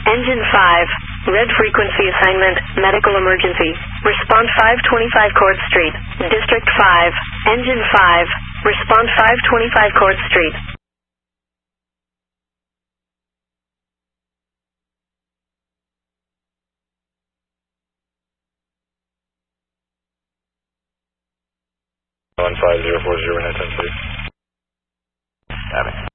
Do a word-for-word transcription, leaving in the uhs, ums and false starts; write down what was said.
Engine five, red frequency assignment, medical emergency. Respond five twenty-five Court Street, District five. Engine five, respond five twenty-five Court Street. one five zero four zero nine ten, please. Got it.